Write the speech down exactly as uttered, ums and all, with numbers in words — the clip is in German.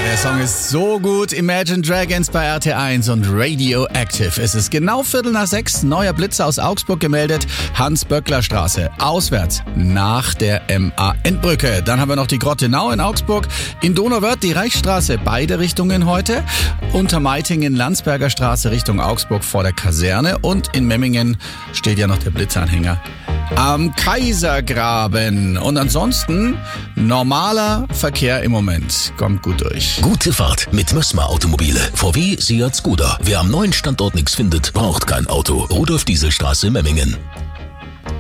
Der Song ist so gut. Imagine Dragons bei R T eins und Radioactive. Es ist genau Viertel nach sechs. Neuer Blitzer aus Augsburg gemeldet. Hans-Böckler-Straße. Auswärts nach der M A N-Brücke. Dann haben wir noch die Grottenau in Augsburg. In Donauwörth die Reichsstraße. Beide Richtungen heute. Untermeitingen Landsberger Straße Richtung Augsburg vor der Kaserne. Und in Memmingen steht ja noch der Blitzanhänger am Kaisergraben. Und ansonsten normaler Verkehr im Moment. Kommt gut durch. Gute Fahrt mit Mössmer Automobile. V W, Seat, Skoda. Wer am neuen Standort nichts findet, braucht kein Auto. Rudolf-Diesel-Straße, Memmingen.